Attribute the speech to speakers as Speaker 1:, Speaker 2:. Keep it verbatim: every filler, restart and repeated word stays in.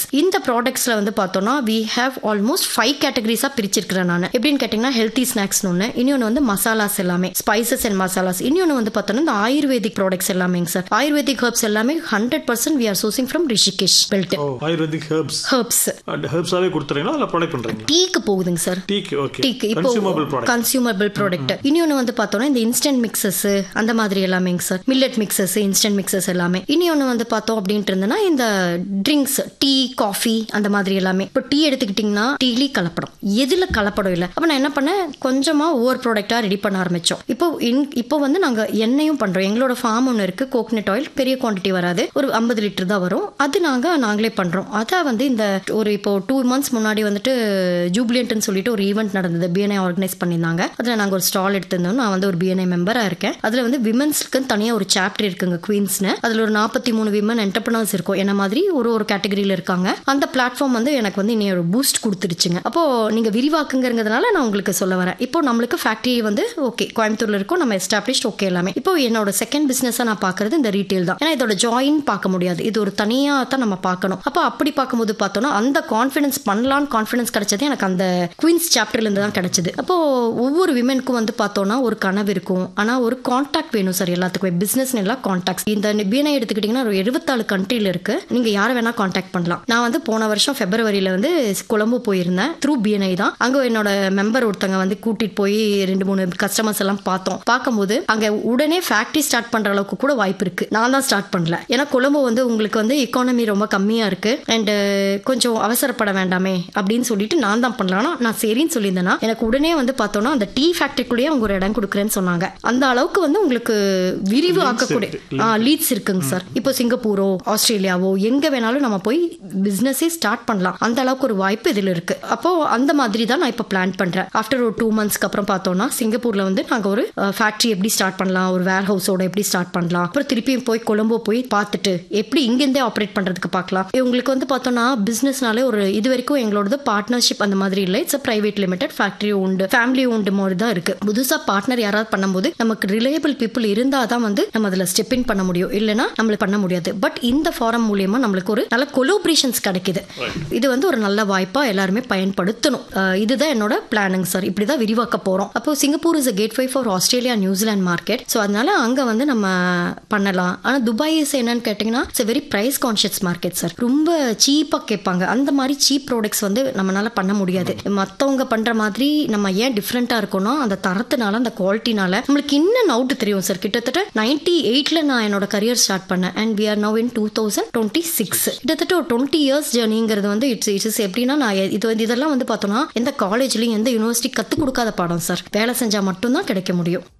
Speaker 1: இந்த ப்ராடக்ட்ஸ்ல வந்து பார்த்தோம்னா we have almost five கேட்டகரிஸா பிரிச்சிருக்கிறேன் நான். எப்படின்னு கேட்டீங்கன்னா ஹெல்த்தி ஸ்நாக்ஸ் ஒன்று, இன்னொன்று வந்து மசாலாஸ் எல்லாமே ஸ்பைசஸ் அண்ட் மசாலாஸ், இன்னொன்று வந்து பார்த்தோம்னா இந்த ayurvedic products எல்லாமேங்க sir. Ayurvedic herbs எல்லாமே hundred percent we are sourcing from Rishikesh belt.
Speaker 2: Ayurvedic herbs
Speaker 1: herbs
Speaker 2: and ஹெர்ப்ஸாவே கொடுத்துறீங்களா இல்ல ப்ராடக்ட் பண்றீங்களா?
Speaker 1: டீக்கு போகுதுங்க சார்.
Speaker 2: டீக்கு ஓகே.
Speaker 1: டீக்கு இப்போ
Speaker 2: கன்சூமபிள் ப்ராடக்ட்
Speaker 1: கன்சூமபிள் ப்ராடக்ட். இன்னொன்று வந்து பார்த்தோம்னா இந்த இன்ஸ்டன்ட் மிக்சஸ் அந்த மாதிரி எல்லாமேங்க sir. Millet mixes, instant mixes எல்லாமே. இன்னொன்று வந்து பார்த்தோம் அப்படின்ட்டு இருந்தேன்னா இந்த ட்ரிங்க்ஸ், டீ, காஃபி அந்த மாதிரி எல்லாமே. இப்போ டீ எடுத்துக்கிட்டிங்கன்னா டீலி கலப்படம், எதுல கலப்படம் இல்லை. அப்போ நான் என்ன பண்ணேன், கொஞ்சமா ஒவ்வொரு ப்ராடக்டா ரெடி பண்ண ஆரம்பிச்சோம். இப்போ இப்போ வந்து நாங்க எண்ணெயும் பண்றோம். எங்களோட ஃபார்ம் ஒன்று இருக்கு, கோகனட் ஆயில். பெரிய குவான்டிட்டி வராது, ஒரு ஐம்பது லிட்டர் தான் வரும். அது நாங்க நாங்களே பண்றோம். அதான் வந்து இந்த ஒரு இப்போ டூ மந்த்ஸ் முன்னாடி வந்துட்டு ஜூப்ளியன்ட்னு சொல்லிட்டு ஒரு ஈவெண்ட் நடந்தது, பிஎன்ஐ ஆர்கனைஸ் பண்ணியிருந்தாங்க. அதுல நாங்க ஒரு ஸ்டால் எடுத்திருந்தோம். நான் வந்து ஒரு பிஎன்ஐ மெம்பரா இருக்கேன். அதுல வந்து விமன்ஸ்க்கு தனியா ஒரு சாப்டர் இருக்குங்க, குவீன்ஸ்னு. அதுல ஒரு நாற்பத்தி மூணு விமன் என்டர்பிரனர்ஸ் இருக்கும், என்ன மாதிரி ஒரு ஒரு கேட்டகரியில இருக்காங்க. அந்த பிளாட்ஃபார்ம் வந்து எனக்கு வந்து இன்னும் ஒரு பூஸ்ட் கொடுத்துருச்சுங்க. அப்போ நீங்க விரிவாக்குங்கிறதுனால நான் உங்களுக்கு சொல்ல வரேன். இப்போ நம்மளுக்கு ஃபேக்டரி வந்து ஓகே கோயம்புத்தூர்ல இருக்கும், நம்ம எஸ்டாப்ளிஷ்ட் ஓகே எல்லாமே. இப்போ என்னோட செகண்ட் பிசினஸா நான் பாக்குறது இந்த ரீட்டைல் தான். ஏன்னா இதோட ஜாயின் பார்க்க முடியாது, இது ஒரு தனியா தான் நம்ம பார்க்கணும். அப்போ அப்படி பார்க்கும்போது பார்த்தோம்னா அந்த கான்ஃபிடன்ஸ் பண்ணலான்னு கான்ஃபிடன்ஸ் கிடைச்சது எனக்கு அந்த குவீன்ஸ் சாப்டர்ல இருந்து தான் கிடைச்சது. அப்போ ஒவ்வொரு விமென்க்கும் வந்து பார்த்தோம்னா ஒரு கனவு இருக்கும், ஆனா ஒரு கான்டாக்ட் வேணும் சார் எல்லாத்துக்குமே. பிசினஸ் எல்லாம் கான்டாக்ட். இந்த பிஎன்ஐ எடுத்துக்கிட்டீங்கன்னா ஒரு எழுபத்தாலு கண்ட்ரில இருக்கு, நீங்க யாரை வேணா கான்டாக்ட் பண்ணலாம். நான் வந்து போன வருஷம் பிப்ரவரியில வந்து கொலம்போ போயிருந்தேன், த்ரூ பிஎன்ஐ தான். அங்க என்னோட மெம்பர் ஒருத்தங்க வந்து கூட்டிட்டு போய் ரெண்டு மூணு கஸ்டமர்ஸ் எல்லாம் பார்த்தோம். பார்க்கும்போது அங்க உடனே ஃபேக்டரி ஸ்டார்ட் பண்ற அளவுக்கு கூட வாய்ப்பு இருக்கு. நான் தான் ஸ்டார்ட் பண்ணல, ஏன்னா கொலம்போ வந்து உங்களுக்கு வந்து எக்கானமி ரொம்ப கம்மியா இருக்கு அண்ட் கொஞ்சம் அவசரப்பட வேண்டாமே அப்படின்னு சொல்லிட்டு நான் தான் பண்ணலாம். நான் சரின்னு சொல்லியிருந்தேன்னா எனக்கு உடனே வந்து பார்த்தோம்னா அந்த டீ ஃபேக்டரிக்குள்ளேயே அவங்க ஒரு இடம் கொடுக்குறேன்னு சொன்னாங்க. அந்த அளவுக்கு வந்து உங்களுக்கு விரிவு ஆக்கக்கூடிய லீட்ஸ் இருக்குங்க சார். இப்போ சிங்கப்பூரோ ஆஸ்திரேலியாவோ எங்க வேணாலும் நம்ம போய் பிசினஸே ஸ்டார்ட் பண்ணலாம், அந்த அளவுக்கு ஒரு வாய்ப்பு இதுல இருக்கு. அப்போ அந்த மாதிரி தான் நான் இப்போ பிளான் பண்றேன். ஆஃப்டர் ஒரு டூ மந்த்ஸ்க்கு அப்புறம் பார்த்தோம்னா சிங்கப்பூர்ல வந்து நாங்க ஒரு ஃபேக்டரி எப்படி ஸ்டார்ட் பண்ணலாம், ஒரு வேர் ஹவுஸோட எப்படி ஸ்டார்ட் பண்ணலாம், அப்புறம் திருப்பியும் போய் கொலம்போ போய் பார்த்துட்டு எப்படி இங்கிருந்தே ஆப்ரேட் பண்றதுக்கு பார்க்கலாம். உங்களுக்கு வந்து பார்த்தோம்னா பிசினஸ்னாலே ஒரு இது வரைக்கும் எங்களோட பார்ட்னர்ஷிப் அந்த மாதிரி இல்லை. It's private limited, factory owned, family owned மாதிரி தான் இருக்கு. புதுசா பார்ட்னர் யாராவது பண்ணும்போது நமக்கு ரிலையபிள் பீப்புள் இருந்தா தான் வந்து நம்ம அதுல ஸ்டெப் இன் பண்ண முடியும், இல்லைன்னா நம்மளுக்கு பண்ண முடியாது. பட் இந்த ஃபாரம் மூலியமா நம்மளுக்கு ஒரு நல்ல கொலோபரேஷன்ஸ் கிடைக்குது. இது வந்து ஒரு நல்ல வாய்ப்பா எல்லாருமே பயன்படுத்தணும். இதுதான் என்னோட பிளானிங் சார். இப்படிதான் விரிவாக்க போறோம். அப்போ Singapore is a gateway for Australia New Zealand market. So அதனால அங்க வந்து நம்ம பண்ணலாம். ஆனா துபாய் இஸ் என்னன்னு கேட்டீங்கன்னா it's very price conscious market sir. ரொம்ப சீப்பா கேட்பாங்க. அந்த மாதிரி சீப் ப்ராடக்ட்ஸ் வந்து நம்மளால பண்ண முடியாது. மற்றவங்க பண்ற மாதிரி நம்ம ஏன் டிஃப்ரெண்டா இருக்கணும், அந்த தரத்தினால அந்த குவாலிட்டினால நம்மளுக்கு இன்னும் அவுட் தெரியும் சார். கிட்டத்தட்ட நைன்டி எயிட்ல நான் என்னோட கரியர் ஸ்டார்ட் பண்ணேன் and we are now in two thousand twenty six. கிட்டத்தட்ட ஒரு டுவெண்ட்டி இயர்ஸ் ஜர்னிங்கிறது வந்து இட்ஸ் இட்ஸ் எப்படின்னா நான் இது வந்து இதெல்லாம் வந்து பார்த்தோம்னா எந்த காலேஜ்லயும் எந்த யூனிவர்சிட்டி கற்றுக் கொடுக்காத பாடம் சார். வேலை செஞ்சா மட்டும்தான் கிடைக்க முடியும்.